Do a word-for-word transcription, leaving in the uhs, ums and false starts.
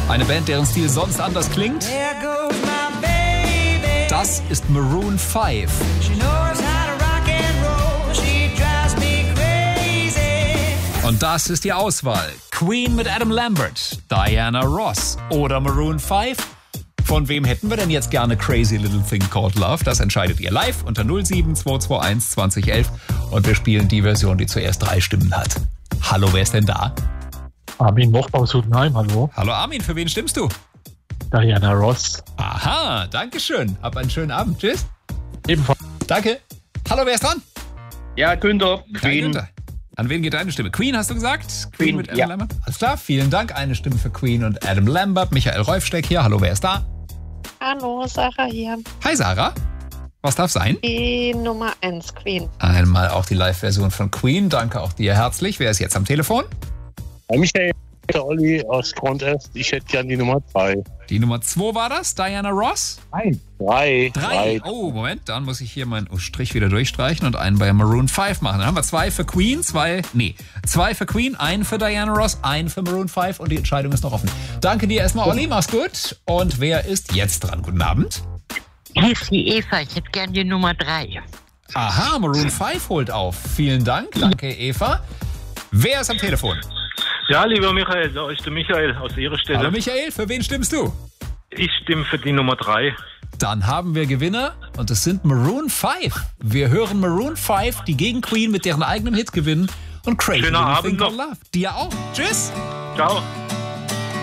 Eine Band, deren Stil sonst anders klingt. Das ist Maroon fünf. Und das ist die Auswahl. Queen mit Adam Lambert, Diana Ross oder Maroon fünf. Von wem hätten wir denn jetzt gerne Crazy Little Thing Called Love? Das entscheidet ihr live unter null sieben zwei zwei eins zwanzig elf. Und wir spielen die Version, die zuerst drei Stimmen hat. Hallo, wer ist denn da? Armin Moch aus Hudenheim, hallo. Hallo Armin, für wen stimmst du? Diana Ross. Aha, danke schön. Hab einen schönen Abend. Tschüss. Ebenfalls. Danke. Hallo, wer ist dran? Ja, Günther. Queen. Günther. An wen geht deine Stimme? Queen, hast du gesagt? Queen, Queen mit Adam ja. Lambert? Alles klar, vielen Dank. Eine Stimme für Queen und Adam Lambert. Michael Reufsteck hier. Hallo, wer ist da? Hallo, Sarah hier. Hi, Sarah. Was darf sein? Die Nummer eins, Queen. Einmal auch die Live-Version von Queen. Danke auch dir herzlich. Wer ist jetzt am Telefon? Hi, Michael. Der Olli aus Contest. Ich hätte gern die Nummer zwei. Die Nummer zwei war das? Diana Ross? Nein. Drei. Drei. Oh, Moment. Dann muss ich hier meinen Strich wieder durchstreichen und einen bei Maroon fünf machen. Dann haben wir zwei für Queen, zwei, nee, zwei für Queen, einen für Diana Ross, einen für Maroon fünf und die Entscheidung ist noch offen. Danke dir erstmal, Olli. Mach's gut. Und wer ist jetzt dran? Guten Abend. Hier ist die Eva. Ich hätte gern die Nummer drei. Aha, Maroon fünf holt auf. Vielen Dank. Danke, Eva. Wer ist am Telefon? Ja, lieber Michael, da ist der Michael aus Ihrer Stelle. Hallo Michael, für wen stimmst du? Ich stimme für die Nummer drei. Dann haben wir Gewinner und es sind Maroon fünf. Wir hören Maroon fünf, die gegen Queen mit deren eigenem Hit gewinnen und Crazy Schöner Little Abend Thing noch. Called Love. Dir auch. Tschüss. Ciao.